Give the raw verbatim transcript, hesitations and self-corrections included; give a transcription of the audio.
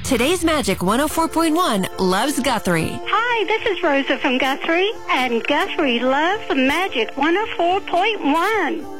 Today's Magic one oh four point one loves Guthrie. Hi, this is Rosa from Guthrie, and Guthrie loves Magic one oh four point one.